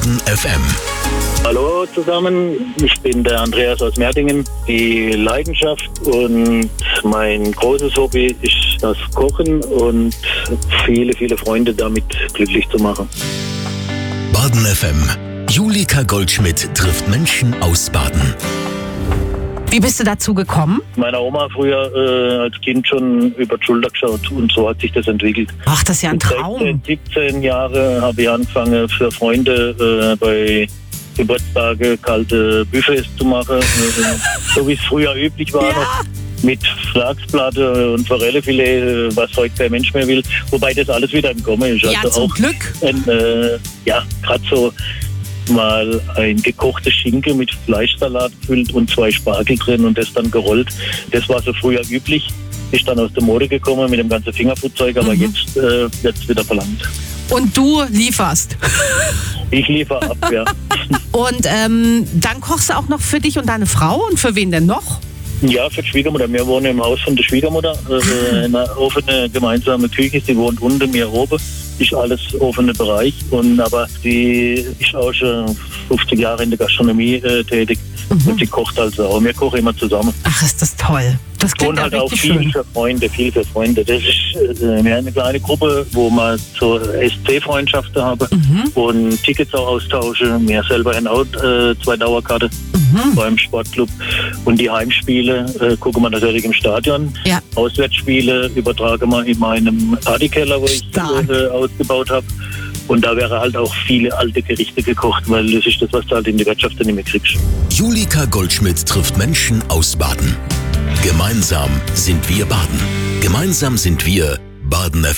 Baden FM. Hallo zusammen, ich bin der Andreas aus Merdingen. Die Leidenschaft und mein großes Hobby ist das Kochen und viele, viele Freunde damit glücklich zu machen. Baden FM. Julika Goldschmidt trifft Menschen aus Baden. Wie bist du dazu gekommen? Meiner Oma früher als Kind schon über die Schulter geschaut und so hat sich das entwickelt. Ach, das ist ja ein Mit Traum. 17 Jahre habe ich angefangen für Freunde bei Geburtstage kalte Buffets zu machen, so wie es früher üblich war. Ja. Noch. Mit Flachsplatte und Forellefilet, was heute kein Mensch mehr will. Wobei das alles wieder im Kommen ist. Ja, zum Glück. Gerade so mal ein gekochtes Schinken mit Fleischsalat gefüllt und 2 Spargel drin und das dann gerollt. Das war so früher üblich. Ist dann aus der Mode gekommen mit dem ganzen Fingerfood-Zeug, aber jetzt wird es wieder verlangt. Und du lieferst. Ich liefere ab, ja. Und dann kochst du auch noch für dich und deine Frau und für wen denn noch? Ja, für die Schwiegermutter. Wir wohnen im Haus von der Schwiegermutter. Eine offene gemeinsame Küche. Sie wohnt unten, mir oben. Ist alles offener Bereich. Aber sie ist auch schon 50 Jahre in der Gastronomie tätig. Und sie kocht also auch. Wir kochen immer zusammen. Ach, ist das toll. Das klingt Und halt ja auch richtig viel schön. für Freunde, Das ist eine kleine Gruppe, wo wir so SC-Freundschaften haben und Tickets auch austauschen. Wir selber haben auch 2 Dauerkarten beim Sportclub. Und die Heimspiele gucken wir natürlich im Stadion. Ja. Auswärtsspiele übertragen wir in meinem Partykeller, wo ich ausgebaut habe. Und da wäre halt auch viele alte Gerichte gekocht, weil das ist das, was du halt in der Wirtschaft nicht mehr kriegst. Julika Goldschmidt trifft Menschen aus Baden. Gemeinsam sind wir Baden. Gemeinsam sind wir Baden FM.